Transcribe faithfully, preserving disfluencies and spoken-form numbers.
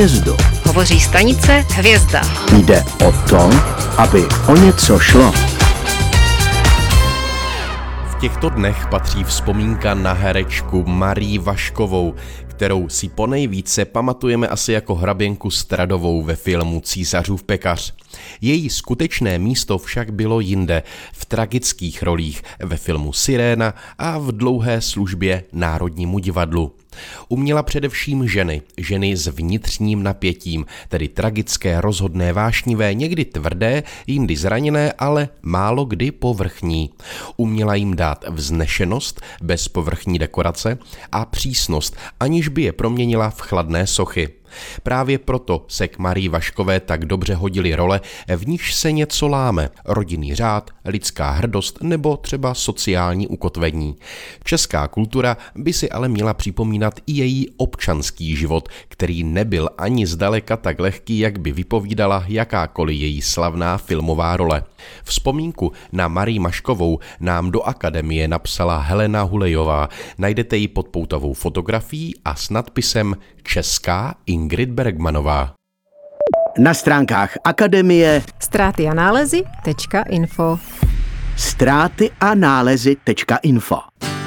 hvězdu. Hovoří stanice Hvězda. Jde o to, aby o něco šlo. V těchto dnech patří vzpomínka na herečku Marii Vaškovou, kterou si ponejvíce pamatujeme asi jako hraběnku Stradovou ve filmu Císařův pekař. Její skutečné místo však bylo jinde, v tragických rolích ve filmu Siréna a v dlouhé službě Národnímu divadlu. Uměla především ženy, ženy s vnitřním napětím, tedy tragické, rozhodné, vášnivé, někdy tvrdé, jindy zraněné, ale málo kdy povrchní. Uměla jim dát vznešenost bez povrchní dekorace a přísnost, aniž by je proměnila v chladné sochy. Právě proto se k Marii Vaškové tak dobře hodily role, v níž se něco láme, rodinný řád, lidská hrdost nebo třeba sociální ukotvení. Česká kultura by si ale měla připomínat i její občanský život, který nebyl ani zdaleka tak lehký, jak by vypovídala jakákoliv její slavná filmová role. Vzpomínku na Marii Vaškovou nám do Akademie napsala Helena Hulejová. Najdete ji pod poutovou fotografií a s nadpisem Česká Ingrid Bergmanová. Na stránkách Akademie Ztráty a nálezy tečka info ztráty a nálezy tečka info